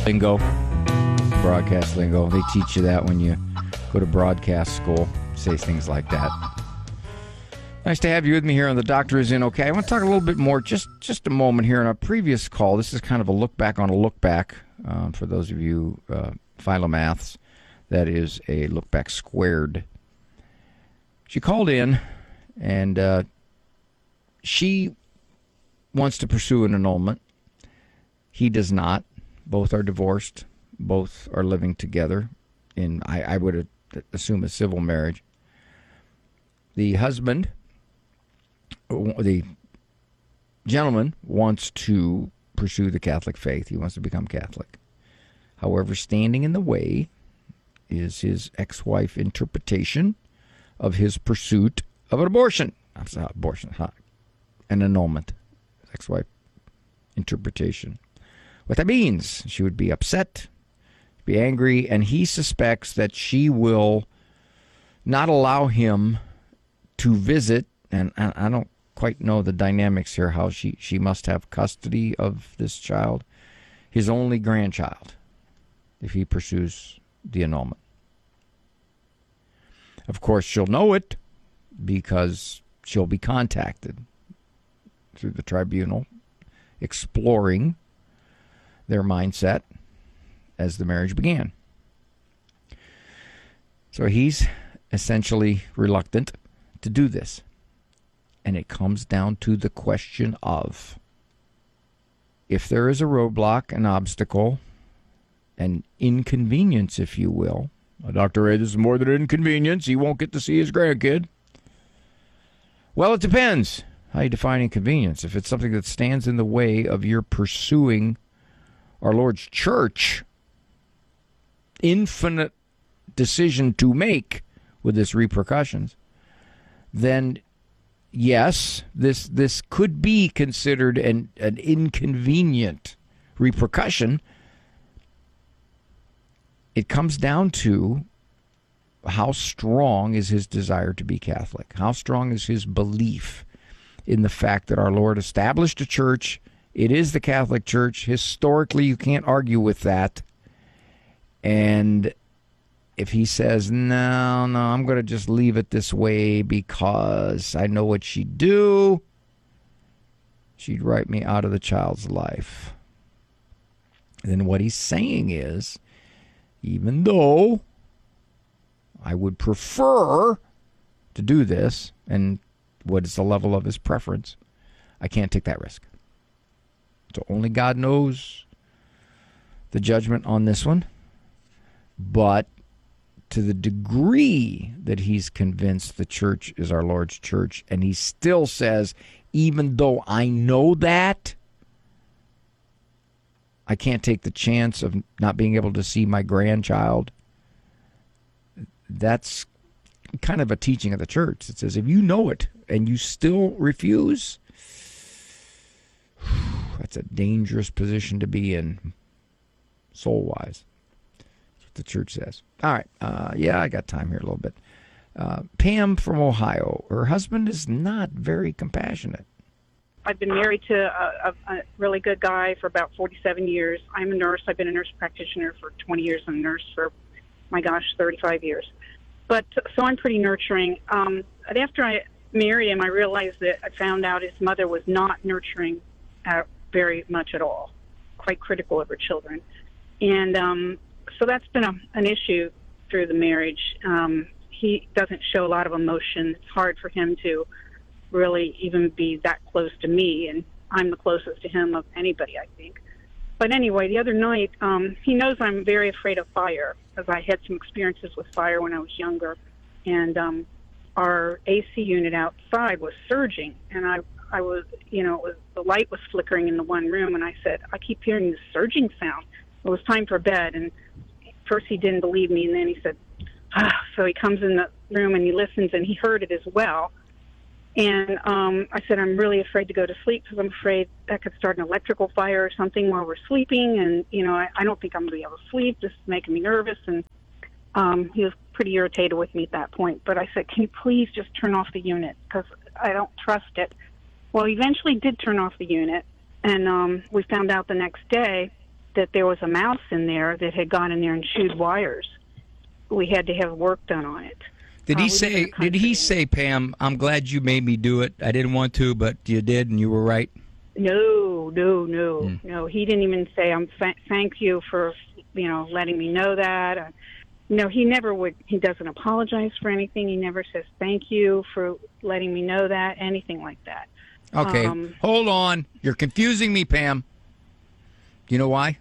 lingo, broadcast lingo. They teach you that when you go to broadcast school. Say things like that. Nice to have you with me here on The Doctor Is In Okay. I want to talk a little bit more, just a moment here. In our previous call, this is kind of a look back on a look back. For those of you philomaths, that is a look back squared. She called in, and she wants to pursue an annulment. He does not. Both are divorced. Both are living together in, I would assume, a civil marriage. The husband, the gentleman, wants to pursue the Catholic faith. He wants to become Catholic. However, standing in the way is his ex-wife interpretation of his pursuit of an abortion. An annulment. Ex-wife interpretation. What that means, she would be upset, be angry, and he suspects that she will not allow him to visit, and I don't quite know the dynamics here, how she must have custody of this child, his only grandchild, if he pursues the annulment. Of course, she'll know it because she'll be contacted through the tribunal, exploring their mindset as the marriage began. So he's essentially reluctant to do this. And it comes down to the question of, if there is a roadblock, an obstacle, an inconvenience, if you will. Dr. Ray, this is more than an inconvenience. He won't get to see his grandkid. Well, it depends how you define inconvenience. If it's something that stands in the way of your pursuing our Lord's church, infinite decision to make with its repercussions, then yes, this could be considered an inconvenient repercussion. It comes down to how strong is his desire to be Catholic? How strong is his belief in the fact that our Lord established a church? It is the Catholic Church. Historically, you can't argue with that. And if he says, no, I'm going to just leave it this way because I know what she'd do, she'd write me out of the child's life. Then what he's saying is, even though I would prefer to do this, and what is the level of his preference, I can't take that risk. So only God knows the judgment on this one. But to the degree that he's convinced the church is our Lord's church, and he still says, even though I know that, I can't take the chance of not being able to see my grandchild. That's kind of a teaching of the church. It says, if you know it and you still refuse, that's a dangerous position to be in, soul-wise. That's what the church says. All right. I got time here a little bit. Pam from Ohio. Her husband is not very compassionate. I've been married to a really good guy for about 47 years. I'm a nurse. I've been a nurse practitioner for 20 years and a nurse for, 35 years. But so I'm pretty nurturing. But after I married him, I realized that I found out his mother was not nurturing very much at all, quite critical of her children. And so that's been an issue through the marriage. He doesn't show a lot of emotion. It's hard for him to really even be that close to me, and I'm the closest to him of anybody, I think. But anyway, the other night, he knows I'm very afraid of fire, because I had some experiences with fire when I was younger, and our AC unit outside was surging, and I was, the light was flickering in the one room, and I said, I keep hearing this surging sound. It was time for bed, and first he didn't believe me, and then he said, so he comes in the room and he listens, and he heard it as well. And I said, I'm really afraid to go to sleep because I'm afraid that could start an electrical fire or something while we're sleeping. And, I don't think I'm going to be able to sleep. This is making me nervous. And he was pretty irritated with me at that point. But I said, can you please just turn off the unit because I don't trust it. Well, he eventually did turn off the unit. And we found out the next day that there was a mouse in there that had gone in there and chewed wires. We had to have work done on it. Did he say? Did he say, Pam, I'm glad you made me do it. I didn't want to, but you did, and you were right. No. He didn't even say, thank you for, letting me know that. No, he never would. He doesn't apologize for anything. He never says thank you for letting me know that. Anything like that. Okay, hold on. You're confusing me, Pam. You know why?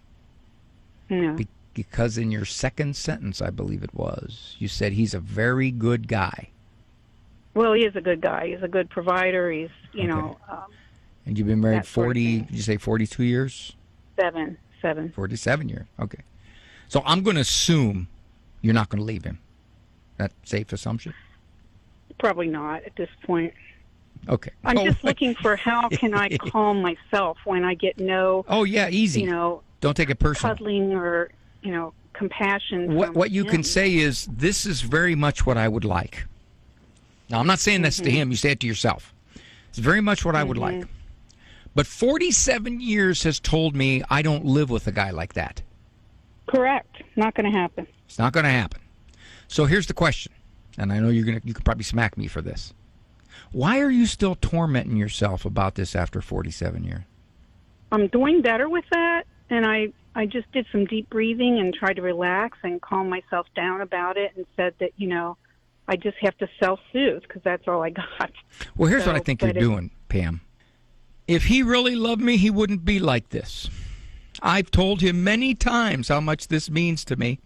No. Because in your second sentence, I believe it was, you said he's a very good guy. Well, he is a good guy. He's a good provider. He's, and you've been married 40, did you say 42 years? Seven. 47 years. Okay. So I'm going to assume you're not going to leave him. That safe assumption? Probably not at this point. Okay. I'm just looking for how can I calm myself when I get no... Oh, yeah, easy. Don't take it personal. Cuddling or, compassion. What you can say is, this is very much what I would like. Now, I'm not saying this to him. You say it to yourself. It's very much what I would like. But 47 years has told me I don't live with a guy like that. Correct. Not going to happen. It's not going to happen. So here's the question, and I know you could probably smack me for this. Why are you still tormenting yourself about this after 47 years? I'm doing better with that, and I just did some deep breathing and tried to relax and calm myself down about it and said that, I just have to self-soothe because that's all I got. Well, here's what I think you're doing, Pam. If he really loved me, he wouldn't be like this. I've told him many times how much this means to me,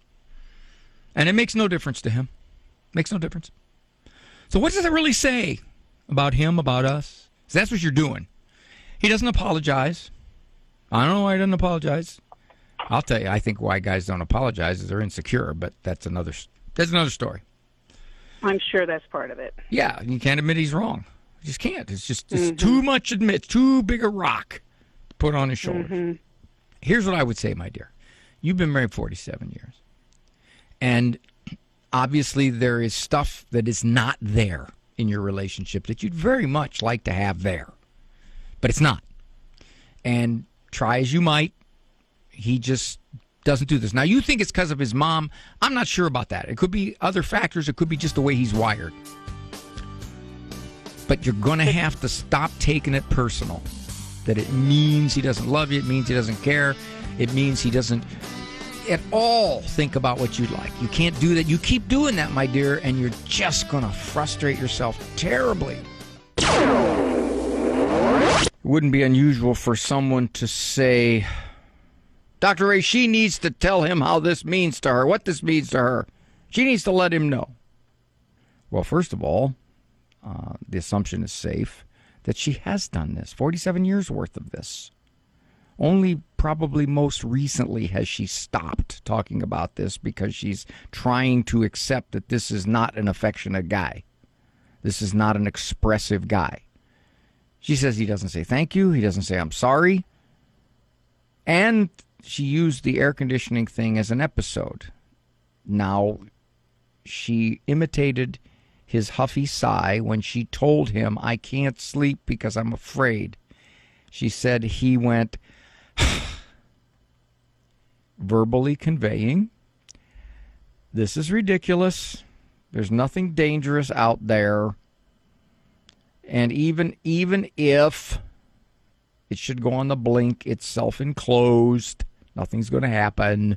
and it makes no difference to him. Makes no difference. So what does it really say about him, about us? So that's what you're doing. He doesn't apologize. I don't know why he doesn't apologize. I'll tell you, I think why guys don't apologize is they're insecure, but that's another story. I'm sure that's part of it. Yeah, you can't admit he's wrong. You just can't. It's too much admit, too big a rock to put on his shoulders. Here's what I would say, my dear. You've been married 47 years. And obviously there is stuff that is not there in your relationship that you'd very much like to have there. But it's not. And try as you might, he just doesn't do this. Now, you think it's because of his mom. I'm not sure about that. It could be other factors. It could be just the way he's wired. But you're going to have to stop taking it personal. That it means he doesn't love you. It means he doesn't care. It means he doesn't at all think about what you'd like. You can't do that. You keep doing that, my dear, and you're just going to frustrate yourself terribly. It wouldn't be unusual for someone to say, Dr. Ray, she needs to tell him how this means to her, what this means to her. She needs to let him know. Well, first of all, the assumption is safe that she has done this, 47 years worth of this. Only probably most recently has she stopped talking about this because she's trying to accept that this is not an affectionate guy. This is not an expressive guy. She says he doesn't say thank you. He doesn't say I'm sorry. And she used the air conditioning thing as an episode. Now, she imitated his huffy sigh when she told him, I can't sleep because I'm afraid. She said he went, verbally conveying, this is ridiculous. There's nothing dangerous out there. And even if it should go on the blink, it's self-enclosed. Nothing's going to happen.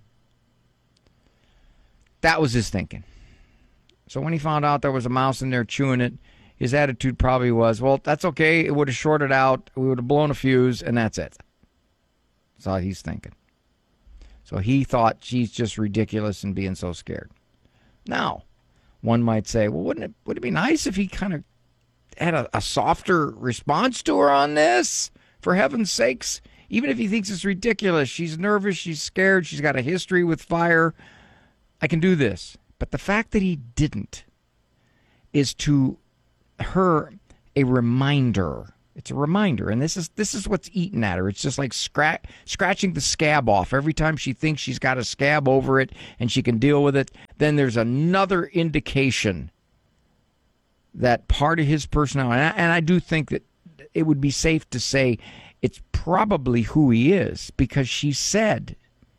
That was his thinking. So when he found out there was a mouse in there chewing it, his attitude probably was, well, that's okay. It would have shorted out. We would have blown a fuse, and that's it. That's how he's thinking. So he thought she's just ridiculous and being so scared. Now, one might say, well, would it be nice if he kind of had a softer response to her on this? For heaven's sakes, even if he thinks it's ridiculous, she's nervous, she's scared, she's got a history with fire. I can do this. But the fact that he didn't is to her a reminder. It's a reminder, and this is what's eating at her. It's just like scratching the scab off. Every time she thinks she's got a scab over it and she can deal with it, then there's another indication that part of his personality, and I do think that it would be safe to say it's probably who he is, because she said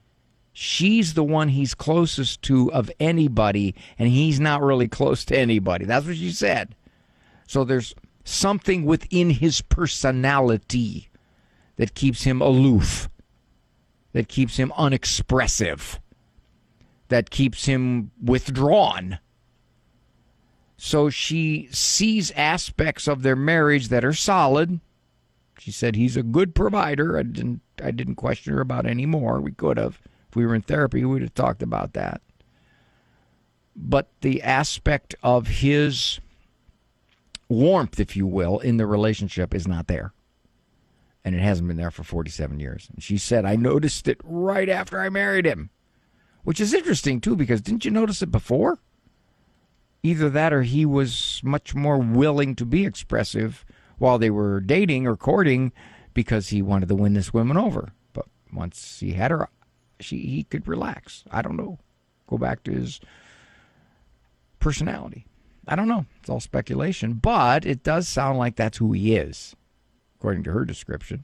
She's the one he's closest to of anybody, and he's not really close to anybody. That's what she said. So there's something within his personality that keeps him aloof, that keeps him unexpressive, that keeps him withdrawn. So she sees aspects of their marriage that are solid. She said he's a good provider. I didn't question her about any more. We could have. If we were in therapy, we would have talked about that. But the aspect of his warmth, if you will, in the relationship is not there. And it hasn't been there for 47 years. And she said, I noticed it right after I married him. Which is interesting, too, because didn't you notice it before? Either that or he was much more willing to be expressive while they were dating or courting because he wanted to win this woman over. But once he had her, he could relax. I don't know. Go back to his personality. I don't know. It's all speculation. But it does sound like that's who he is, according to her description.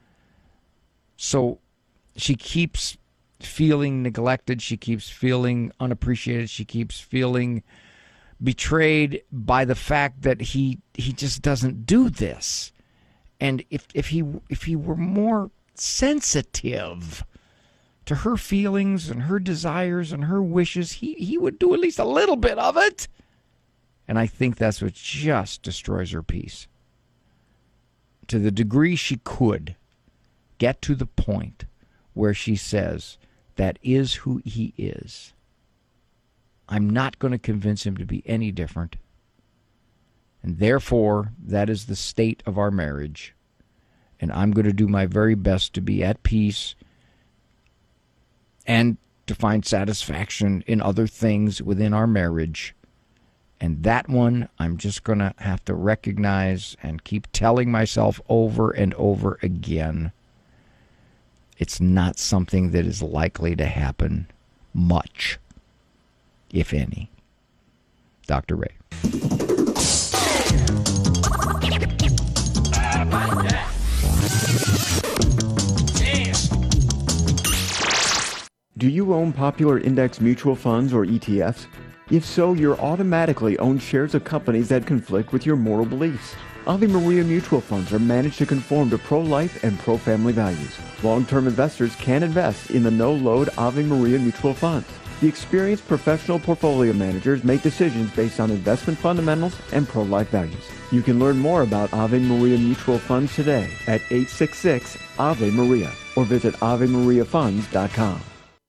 So she keeps feeling neglected. She keeps feeling unappreciated. She keeps feeling betrayed by the fact that he just doesn't do this. And if he were more sensitive to her feelings and her desires and her wishes, he would do at least a little bit of it. And I think that's what just destroys her peace. To the degree she could get to the point where she says, that is who he is. I'm not going to convince him to be any different. And therefore, that is the state of our marriage. And I'm going to do my very best to be at peace and to find satisfaction in other things within our marriage. And that one, I'm just going to have to recognize and keep telling myself over and over again, it's not something that is likely to happen much, if any. Dr. Ray. Do you own popular index mutual funds or ETFs? If so, you're automatically owned shares of companies that conflict with your moral beliefs. Ave Maria mutual funds are managed to conform to pro-life and pro-family values. Long-term investors can invest in the no-load Ave Maria mutual funds. The experienced professional portfolio managers make decisions based on investment fundamentals and pro-life values. You can learn more about Ave Maria mutual funds today at 866-AVE-MARIA or visit AveMariaFunds.com.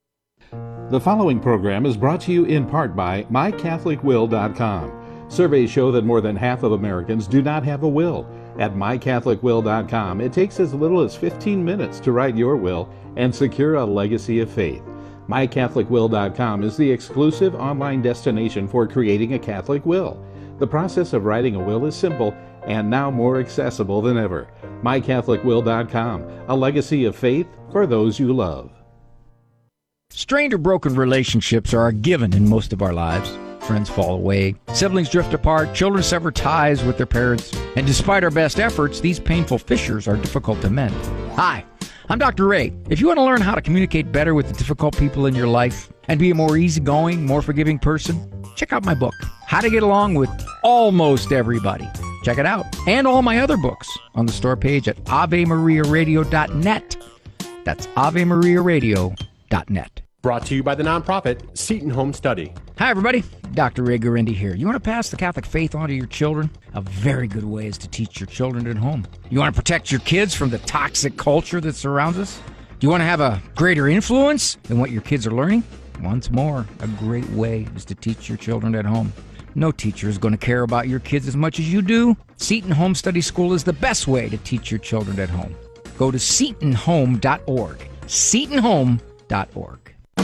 The following program is brought to you in part by MyCatholicWill.com. Surveys show that more than half of Americans do not have a will. At MyCatholicWill.com, it takes as little as 15 minutes to write your will and secure a legacy of faith. MyCatholicWill.com is the exclusive online destination for creating a Catholic will. The process of writing a will is simple and now more accessible than ever. MyCatholicWill.com, a legacy of faith for those you love. Strained or broken relationships are a given in most of our lives. Friends fall away, siblings drift apart, children sever ties with their parents, and despite our best efforts, these painful fissures are difficult to mend. Hi, I'm Dr. Ray. If you want to learn how to communicate better with the difficult people in your life and be a more easygoing, more forgiving person, check out my book, How to Get Along with Almost Everybody. Check it out. And all my other books on the store page at AveMariaRadio.net. That's AveMariaRadio.net. Brought to you by the nonprofit Seton Home Study. Hi, everybody. Dr. Ray Guarendi here. You want to pass the Catholic faith on to your children? A very good way is to teach your children at home. You want to protect your kids from the toxic culture that surrounds us? Do you want to have a greater influence than what your kids are learning? Once more, a great way is to teach your children at home. No teacher is going to care about your kids as much as you do. Seton Home Study School is the best way to teach your children at home. Go to SetonHome.org. SetonHome.org.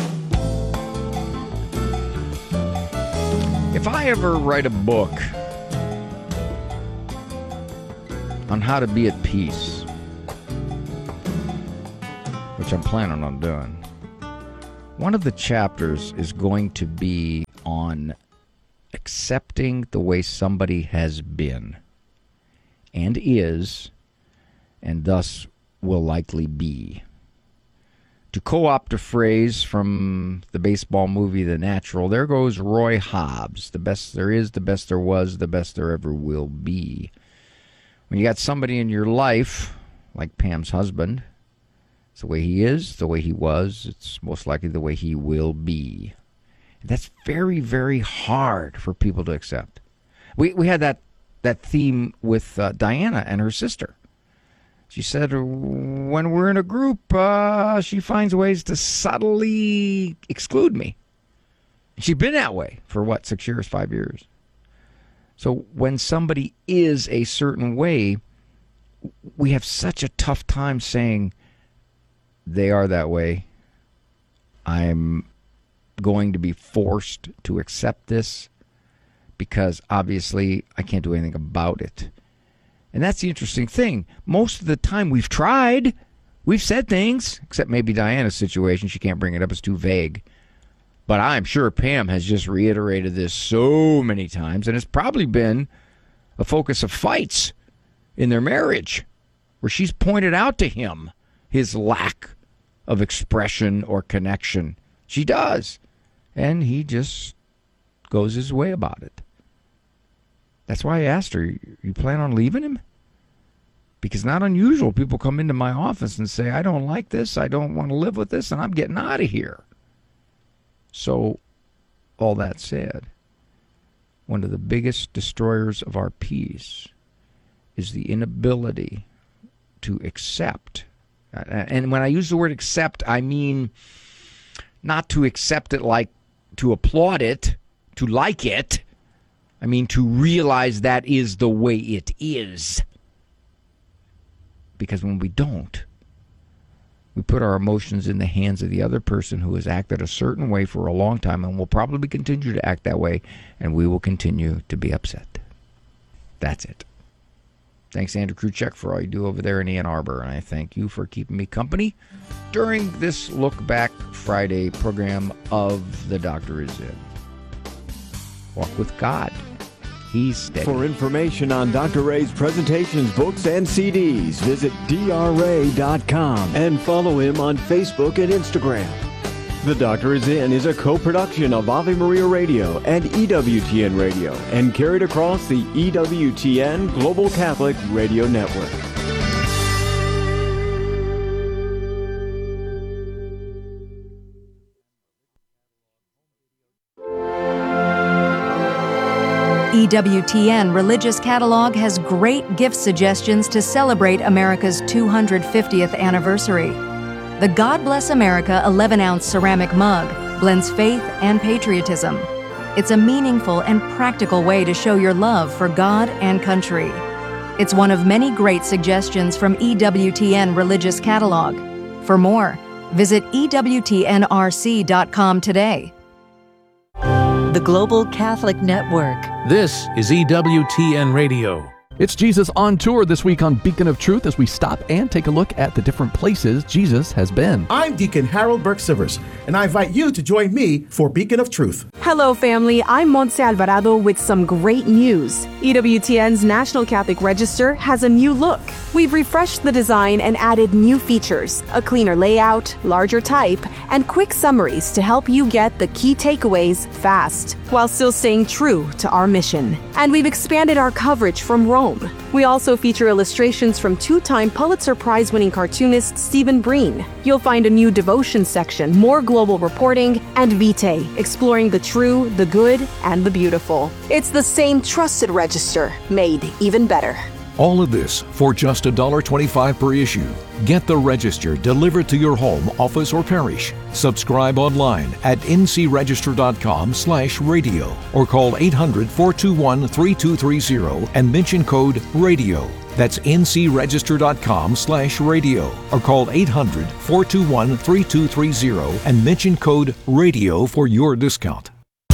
If I ever write a book on how to be at peace, which I'm planning on doing, one of the chapters is going to be on accepting the way somebody has been and is, and thus will likely be. To co-opt a phrase from the baseball movie The Natural, there goes Roy Hobbs. The best there is, the best there was, the best there ever will be. When you got somebody in your life, like Pam's husband, it's the way he is, the way he was, it's most likely the way he will be. And that's very, very hard for people to accept. We had that theme with Diana and her sister. She said when we're in a group, she finds ways to subtly exclude me. She's been that way for 6 years, 5 years. So when somebody is a certain way, we have such a tough time saying they are that way. I'm going to be forced to accept this because obviously I can't do anything about it. And that's the interesting thing. Most of the time we've tried. We've said things, except maybe Diana's situation. She can't bring it up. It's too vague. But I'm sure Pam has just reiterated this so many times, and it's probably been a focus of fights in their marriage, where she's pointed out to him his lack of expression or connection. She does. And he just goes his way about it. That's why I asked her, you plan on leaving him? Because not unusual. People come into my office and say, I don't like this, I don't want to live with this, and I'm getting out of here. So, all that said, one of the biggest destroyers of our peace is the inability to accept. And when I use the word accept, I mean not to accept it like to applaud it, to like it. I mean to realize that is the way it is. Because when we don't, we put our emotions in the hands of the other person who has acted a certain way for a long time and will probably continue to act that way, and we will continue to be upset. That's it. Thanks, Andrew Kruchek, for all you do over there in Ann Arbor, and I thank you for keeping me company during this Look Back Friday program of The Doctor Is In. Walk with God. He's steady. For information on Dr. Ray's presentations, books, and CDs, visit drray.com and follow him on Facebook and Instagram. The Doctor Is In is a co-production of Ave Maria Radio and EWTN Radio and carried across the EWTN Global Catholic Radio Network. EWTN Religious Catalog has great gift suggestions to celebrate America's 250th anniversary. The God Bless America 11-ounce ceramic mug blends faith and patriotism. It's a meaningful and practical way to show your love for God and country. It's one of many great suggestions from EWTN Religious Catalog. For more, visit EWTNRC.com today. The Global Catholic Network. This is EWTN Radio. It's Jesus on Tour this week on Beacon of Truth as we stop and take a look at the different places Jesus has been. I'm Deacon Harold Burke-Sivers, and I invite you to join me for Beacon of Truth. Hello, family. I'm Montse Alvarado with some great news. EWTN's National Catholic Register has a new look. We've refreshed the design and added new features, a cleaner layout, larger type, and quick summaries to help you get the key takeaways fast, while still staying true to our mission. And we've expanded our coverage from Rome. We also feature illustrations from two-time Pulitzer Prize-winning cartoonist Stephen Breen. You'll find a new devotion section, more global reporting, and Vitae, exploring the true, the good, and the beautiful. It's the same trusted register, made even better. All of this for just $1.25 per issue. Get the Register delivered to your home, office, or parish. Subscribe online at ncregister.com/radio or call 800-421-3230 and mention code RADIO. That's ncregister.com/radio or call 800-421-3230 and mention code RADIO for your discount.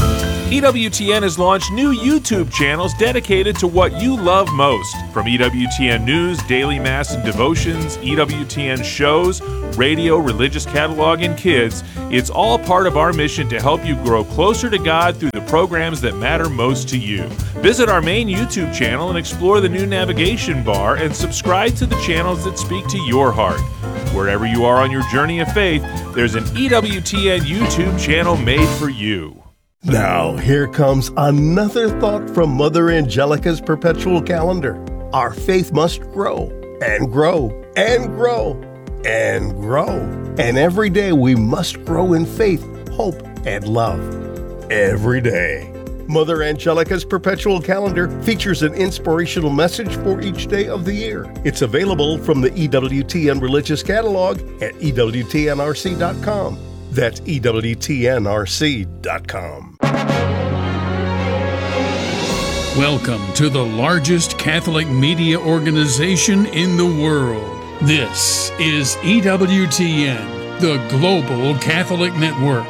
EWTN has launched new YouTube channels dedicated to what you love most. From EWTN News, Daily Mass and Devotions, EWTN shows, radio, religious catalog, and kids, it's all part of our mission to help you grow closer to God through the programs that matter most to you. Visit our main YouTube channel and explore the new navigation bar and subscribe to the channels that speak to your heart. Wherever you are on your journey of faith, there's an EWTN YouTube channel made for you. Now, here comes another thought from Mother Angelica's perpetual calendar. Our faith must grow and grow and grow and grow. And every day we must grow in faith, hope, and love. Every day. Mother Angelica's perpetual calendar features an inspirational message for each day of the year. It's available from the EWTN Religious Catalog at EWTNRC.com. That's EWTNRC.com. Welcome to the largest Catholic media organization in the world. This is EWTN, the Global Catholic Network.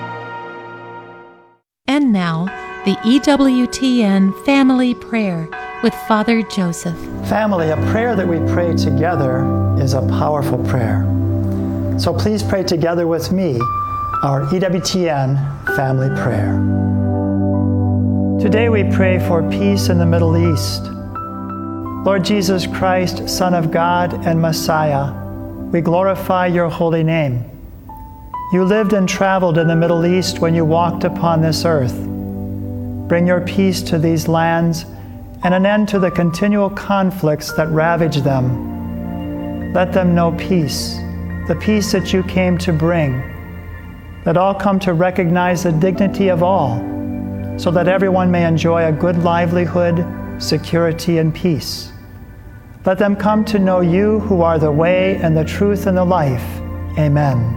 And now, the EWTN Family Prayer with Father Joseph. Family, a prayer that we pray together is a powerful prayer. So please pray together with me our EWTN Family Prayer. Today we pray for peace in the Middle East. Lord Jesus Christ, Son of God and Messiah, we glorify your holy name. You lived and traveled in the Middle East when you walked upon this earth. Bring your peace to these lands and an end to the continual conflicts that ravage them. Let them know peace, the peace that you came to bring. Let all come to recognize the dignity of all, so that everyone may enjoy a good livelihood, security, and peace. Let them come to know you who are the way and the truth and the life. Amen.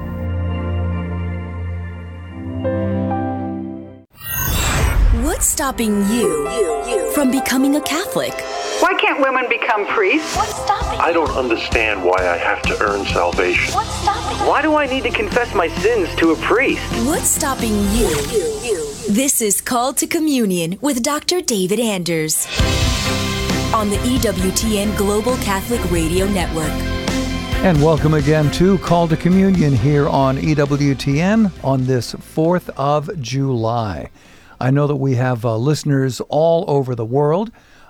What's stopping you from becoming a Catholic? Why can't women become priests? What's stopping I don't understand why I have to earn salvation. What's stopping Why do I need to confess my sins to a priest? What's stopping you? This is Called to Communion with Dr. David Anders on the EWTN Global Catholic Radio Network. And welcome again to Call to Communion here on EWTN on this 4th of July. I know that we have listeners all over the world,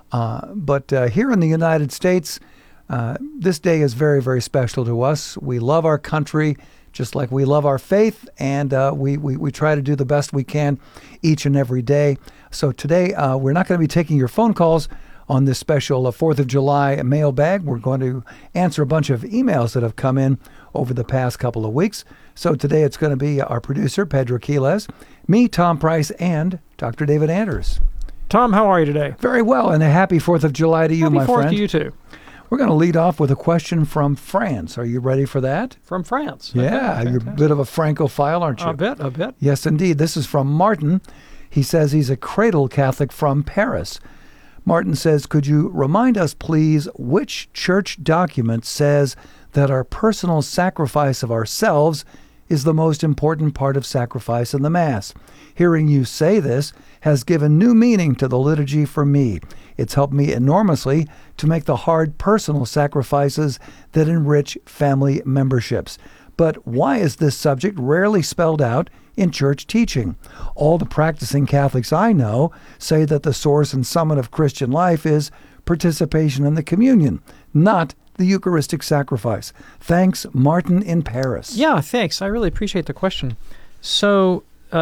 but here in the United States, this day is very, very special to us. We love our country just like we love our faith, and we try to do the best we can each and every day. So today, we're not going to be taking your phone calls on this special 4th of July mailbag. We're going to answer a bunch of emails that have come in over the past couple of weeks. So today it's going to be our producer, Pedro Quiles, me, Tom Price, and Dr. David Anders. Tom, how are you today? Very well, and a happy 4th of July to you, my friend. Happy 4th to you, too. We're going to lead off with a question from France. Are you ready for that? From France? Yeah, okay. You're a bit of a Francophile, aren't you? A bit. Yes, indeed. This is from Martin. He says he's a cradle Catholic from Paris. Martin says, could you remind us, please, which church document says that our personal sacrifice of ourselves is the most important part of sacrifice in the Mass? Hearing you say this has given new meaning to the liturgy for me. It's helped me enormously to make the hard personal sacrifices that enrich family memberships. But why is this subject rarely spelled out in church teaching? All the practicing Catholics I know say that the source and summit of Christian life is participation in the communion, not the Eucharistic sacrifice. Thanks, Martin in Paris. Yeah, thanks. I really appreciate the question. So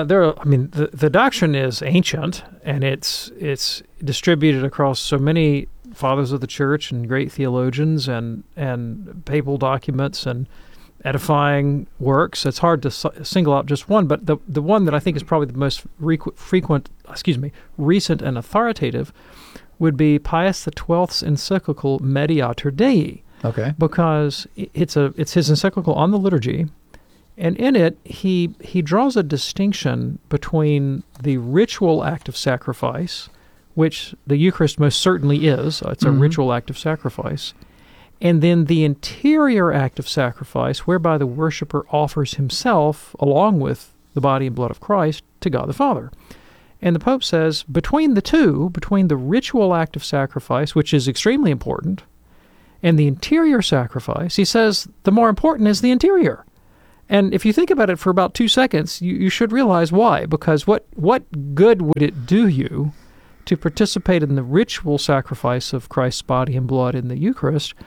the doctrine is ancient, and it's distributed across so many fathers of the church and great theologians and papal documents and edifying works. It's hard to single out just one, but the one that I think is probably the most recent and authoritative would be Pius XII's encyclical Mediator Dei. Okay. Because it's his encyclical on the liturgy, and in it he draws a distinction between the ritual act of sacrifice, which the Eucharist most certainly is. It's a ritual act of sacrifice. And then the interior act of sacrifice, whereby the worshiper offers himself, along with the body and blood of Christ, to God the Father. And the Pope says, between the two, between the ritual act of sacrifice, which is extremely important, and the interior sacrifice, he says the more important is the interior. And if you think about it for about 2 seconds, you should realize why. Because what good would it do you to participate in the ritual sacrifice of Christ's body and blood in the Eucharist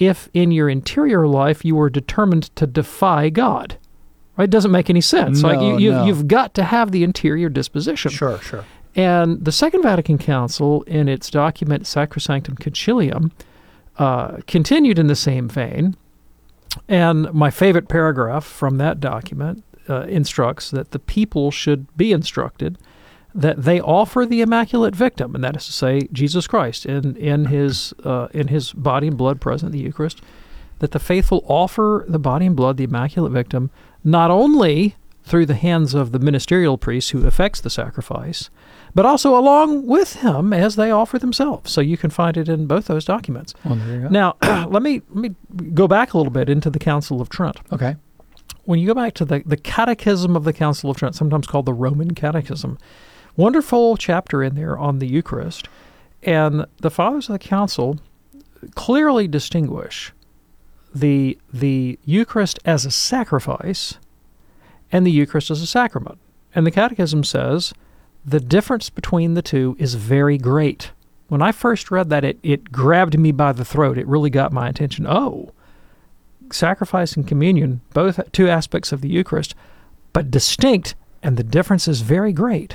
if in your interior life you were determined to defy God. Right? It doesn't make any sense. No, You've got to have the interior disposition. Sure. And the Second Vatican Council, in its document Sacrosanctum Concilium, continued in the same vein. And my favorite paragraph from that document instructs that the people should be instructed that they offer the Immaculate Victim, and that is to say, Jesus Christ, in his body and blood present in the Eucharist, that the faithful offer the body and blood, the Immaculate Victim, not only through the hands of the ministerial priest who effects the sacrifice, but also along with him as they offer themselves. So you can find it in both those documents. Well, there you go. Now, let me go back a little bit into the Council of Trent. Okay. When you go back to the Catechism of the Council of Trent, sometimes called the Roman Catechism, wonderful chapter in there on the Eucharist, and the Fathers of the Council clearly distinguish the Eucharist as a sacrifice and the Eucharist as a sacrament. And the Catechism says the difference between the two is very great. When I first read that, it grabbed me by the throat. It really got my attention. Oh, sacrifice and communion, both two aspects of the Eucharist, but distinct, and the difference is very great.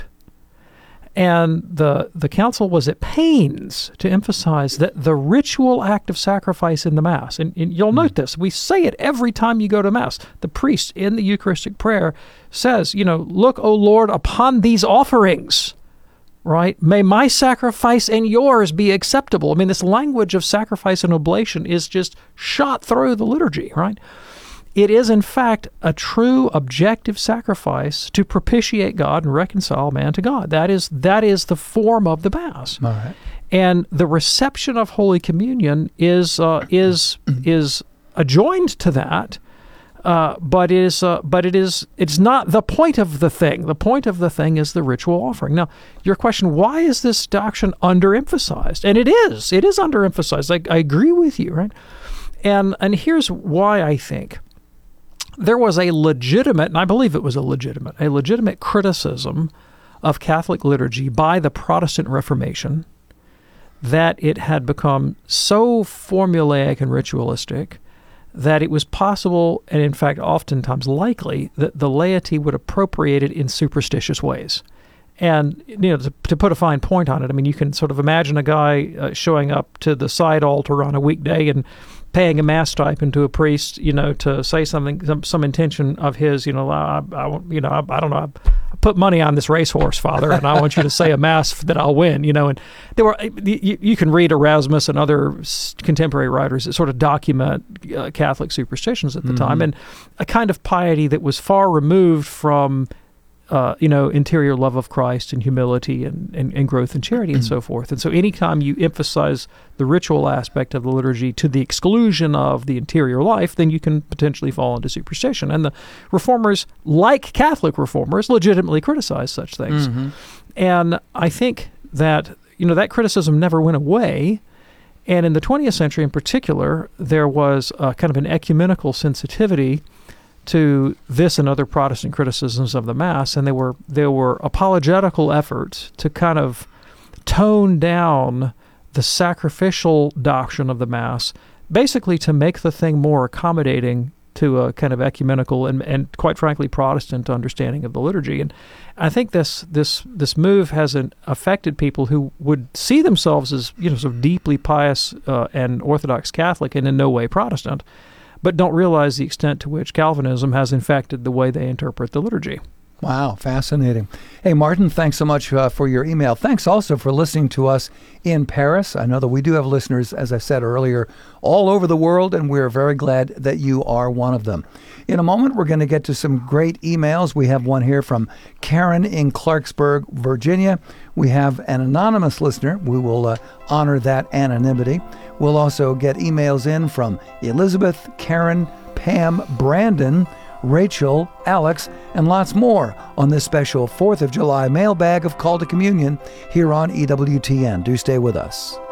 And the council was at pains to emphasize that the ritual act of sacrifice in the Mass, and you'll note this, we say it every time you go to Mass. The priest in the Eucharistic prayer says, look, O Lord, upon these offerings, right? May my sacrifice and yours be acceptable. I mean, this language of sacrifice and oblation is just shot through the liturgy, right? It is, in fact, a true objective sacrifice to propitiate God and reconcile man to God. That is the form of the Mass. All right. And the reception of Holy Communion is adjoined to that, but it's not the point of the thing. The point of the thing is the ritual offering. Now, your question, why is this doctrine underemphasized? And it is underemphasized. I agree with you, right? And here's why I think. There was a legitimate, and I believe it was a legitimate criticism of Catholic liturgy by the Protestant Reformation that it had become so formulaic and ritualistic that it was possible, and in fact oftentimes likely, that the laity would appropriate it in superstitious ways. And, to put a fine point on it, I mean, you can sort of imagine a guy showing up to the side altar on a weekday and paying a mass stipend to a priest, to say something, some intention of his, I don't know, I put money on this racehorse, Father, and I want you to say a mass that I'll win, and there were, you can read Erasmus and other contemporary writers that sort of document Catholic superstitions at the time, and a kind of piety that was far removed from interior love of Christ and humility and growth in charity and so forth. And so anytime you emphasize the ritual aspect of the liturgy to the exclusion of the interior life, then you can potentially fall into superstition. And the Reformers, like Catholic Reformers, legitimately criticize such things. Mm-hmm. And I think that, that criticism never went away. And in the 20th century in particular, there was kind of an ecumenical sensitivity to this and other Protestant criticisms of the Mass, and there were apologetical efforts to kind of tone down the sacrificial doctrine of the Mass, basically to make the thing more accommodating to a kind of ecumenical and quite frankly Protestant understanding of the liturgy. And I think this move has affected people who would see themselves as sort of deeply pious and Orthodox Catholic and in no way Protestant, but don't realize the extent to which Calvinism has infected the way they interpret the liturgy. Wow, fascinating. Hey, Martin, thanks so much for your email. Thanks also for listening to us in Paris. I know that we do have listeners, as I said earlier, all over the world, and we're very glad that you are one of them. In a moment, we're going to get to some great emails. We have one here from Karen in Clarksburg, Virginia. We have an anonymous listener. We will honor that anonymity. We'll also get emails in from Elizabeth, Karen, Pam, Brandon, Rachel, Alex, and lots more on this special 4th of July mailbag of Call to Communion here on EWTN. Do stay with us.